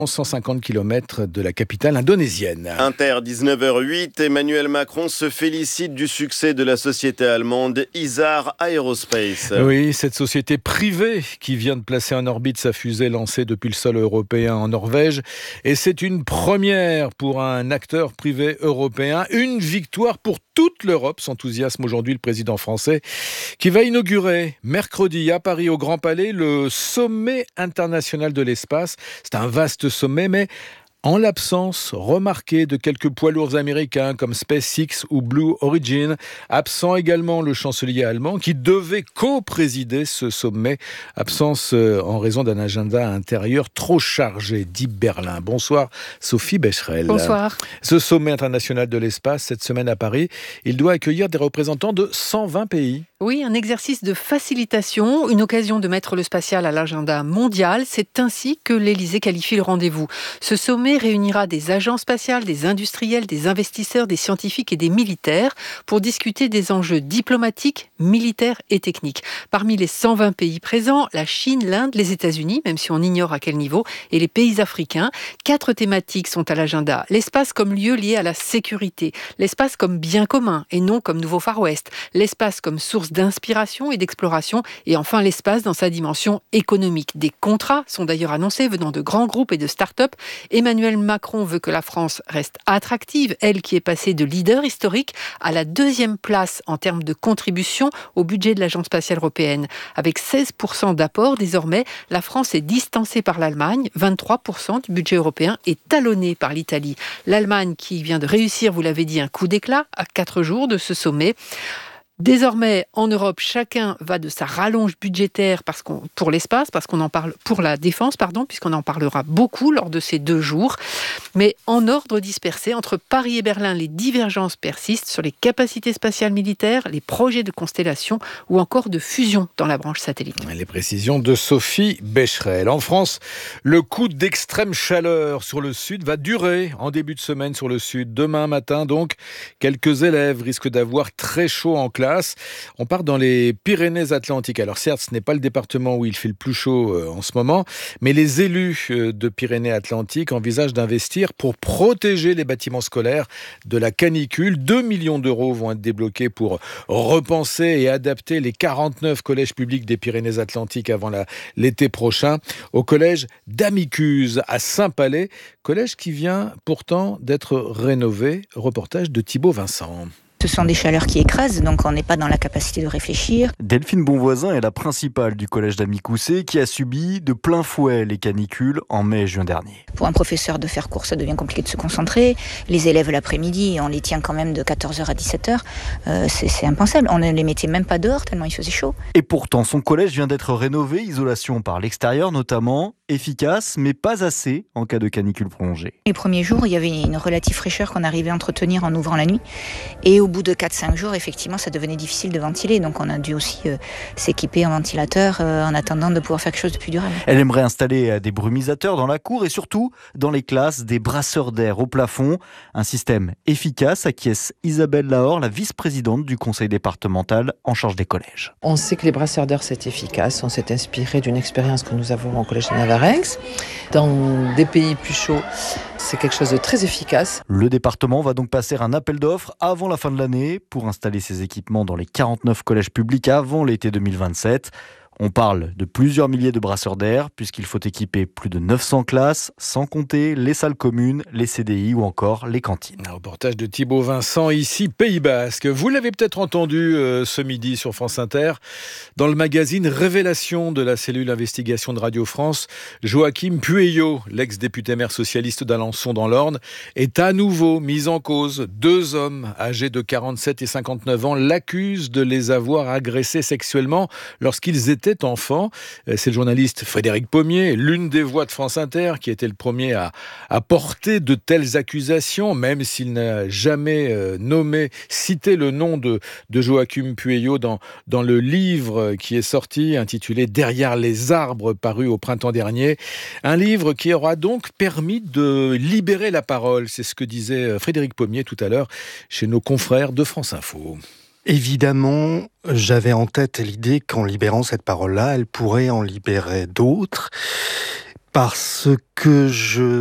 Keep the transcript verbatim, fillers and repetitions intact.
cent cinquante kilomètres de la capitale indonésienne. Inter, dix-neuf heures huit, Emmanuel Macron se félicite du succès de la société allemande Isar Aerospace. Oui, cette société privée qui vient de placer en orbite sa fusée lancée depuis le sol européen en Norvège. Et c'est une première pour un acteur privé européen, une victoire pour toute l'Europe, s'enthousiasme aujourd'hui le président français, qui va inaugurer mercredi à Paris au Grand Palais le sommet international de l'espace. C'est un vaste sommet, mais en l'absence remarquée de quelques poids lourds américains comme SpaceX ou Blue Origin, absent également le chancelier allemand qui devait co-présider ce sommet, absence en raison d'un agenda intérieur trop chargé, dit Berlin. Bonsoir Sophie Becherel. Bonsoir. Ce sommet international de l'espace, cette semaine à Paris, il doit accueillir des représentants de cent vingt pays. Oui, un exercice de facilitation, une occasion de mettre le spatial à l'agenda mondial. C'est ainsi que l'Élysée qualifie le rendez-vous. Ce sommet réunira des agences spatiales, des industriels, des investisseurs, des scientifiques et des militaires pour discuter des enjeux diplomatiques, militaires et techniques. Parmi les cent vingt pays présents, la Chine, l'Inde, les États-Unis, même si on ignore à quel niveau, et les pays africains. Quatre thématiques sont à l'agenda. L'espace comme lieu lié à la sécurité, l'espace comme bien commun et non comme nouveau Far West, l'espace comme source d'inspiration et d'exploration, et enfin l'espace dans sa dimension économique. Des contrats sont d'ailleurs annoncés venant de grands groupes et de start-up. Emmanuel Macron veut que la France reste attractive, elle qui est passée de leader historique à la deuxième place en termes de contribution au budget de l'Agence spatiale européenne. Avec seize pour cent d'apport, désormais, la France est distancée par l'Allemagne. vingt-trois pour cent du budget européen est talonné par l'Italie. L'Allemagne qui vient de réussir, vous l'avez dit, un coup d'éclat à quatre jours de ce sommet. Désormais, en Europe, chacun va de sa rallonge budgétaire parce qu'on, pour l'espace, parce qu'on en parle pour la défense, pardon, puisqu'on en parlera beaucoup lors de ces deux jours. Mais en ordre dispersé, entre Paris et Berlin, les divergences persistent sur les capacités spatiales militaires, les projets de constellation ou encore de fusion dans la branche satellite. Les précisions de Sophie Becherel. En France, le coup d'extrême chaleur sur le sud va durer en début de semaine sur le sud. Demain matin, donc, quelques élèves risquent d'avoir très chaud en classe. On part dans les Pyrénées-Atlantiques. Alors certes, ce n'est pas le département où il fait le plus chaud euh, en ce moment, mais les élus euh, de Pyrénées-Atlantiques envisagent d'investir pour protéger les bâtiments scolaires de la canicule. deux millions d'euros vont être débloqués pour repenser et adapter les quarante-neuf collèges publics des Pyrénées-Atlantiques avant la, l'été prochain. Au collège d'Amicuse à Saint-Palais, collège qui vient pourtant d'être rénové. Reportage de Thibaut Vincent. Ce sont des chaleurs qui écrasent, donc on n'est pas dans la capacité de réfléchir. Delphine Bonvoisin est la principale du collège d'Amicoussé qui a subi de plein fouet les canicules en mai et juin dernier. Pour un professeur de faire cours, ça devient compliqué de se concentrer. Les élèves l'après-midi, on les tient quand même de quatorze heures à dix-sept heures. Euh, c'est, c'est impensable, on ne les mettait même pas dehors tellement il faisait chaud. Et pourtant, son collège vient d'être rénové, isolation par l'extérieur notamment, efficace, mais pas assez en cas de canicule prolongée. Les premiers jours, il y avait une relative fraîcheur qu'on arrivait à entretenir en ouvrant la nuit. Et au Au bout de quatre cinq jours, effectivement, ça devenait difficile de ventiler. Donc on a dû aussi euh, s'équiper en ventilateur euh, en attendant de pouvoir faire quelque chose de plus durable. Elle aimerait installer des brumisateurs dans la cour et surtout, dans les classes, des brasseurs d'air au plafond. Un système efficace, acquiesce Isabelle Lahore, la vice-présidente du conseil départemental en charge des collèges. On sait que les brasseurs d'air, c'est efficace. On s'est inspiré d'une expérience que nous avons au collège de Navarinx. Dans des pays plus chauds, c'est quelque chose de très efficace. Le département va donc passer un appel d'offres avant la fin de l'année pour installer ces équipements dans les quarante-neuf collèges publics avant l'été deux mille vingt-sept. On parle de plusieurs milliers de brasseurs d'air puisqu'il faut équiper plus de neuf cents classes, sans compter les salles communes, les C D I ou encore les cantines. Un reportage de Thibaut Vincent, ici Pays Basque. Vous l'avez peut-être entendu euh, ce midi sur France Inter, dans le magazine Révélation de la cellule investigation de Radio France, Joachim Pueyo, l'ex-député maire socialiste d'Alençon dans l'Orne, est à nouveau mis en cause. Deux hommes âgés de quarante-sept et cinquante-neuf ans l'accusent de les avoir agressés sexuellement lorsqu'ils étaient enfant. C'est le journaliste Frédéric Pommier, l'une des voix de France Inter, qui était le premier à, à porter de telles accusations, même s'il n'a jamais euh, nommé, cité le nom de, de Joachim Pueyo dans, dans le livre qui est sorti, intitulé « Derrière les arbres », paru au printemps dernier. Un livre qui aura donc permis de libérer la parole. C'est ce que disait Frédéric Pommier tout à l'heure chez nos confrères de France Info. Évidemment, j'avais en tête l'idée qu'en libérant cette parole-là, elle pourrait en libérer d'autres. Parce que je